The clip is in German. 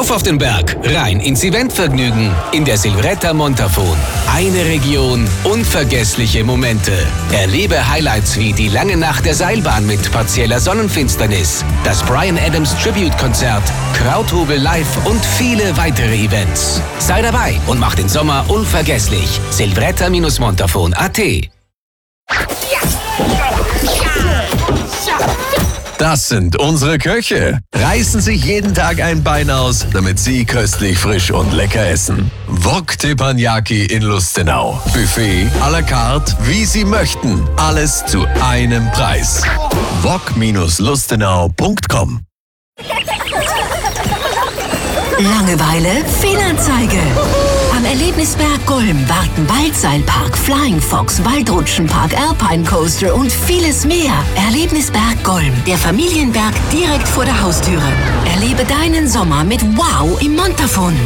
Rauf auf den Berg, rein ins Eventvergnügen in der Silvretta Montafon. Eine Region, unvergessliche Momente. Erlebe Highlights wie die lange Nacht der Seilbahn mit partieller Sonnenfinsternis, das Bryan Adams Tribute-Konzert, Krauthobel live und viele weitere Events. Sei dabei und mach den Sommer unvergesslich. Silvretta-Montafon.at. Das sind unsere Köche. Reißen sich jeden Tag ein Bein aus, damit sie köstlich, frisch und lecker essen. Wok Teppanyaki in Lustenau. Buffet à la carte, wie Sie möchten. Alles zu einem Preis. wok-lustenau.com. Langeweile? Fehlanzeige. Am Erlebnisberg Golm warten Waldseilpark, Flying Fox, Waldrutschenpark, Alpine Coaster und vieles mehr. Erlebnisberg Golm, der Familienberg direkt vor der Haustüre. Erlebe deinen Sommer mit Wow im Montafon.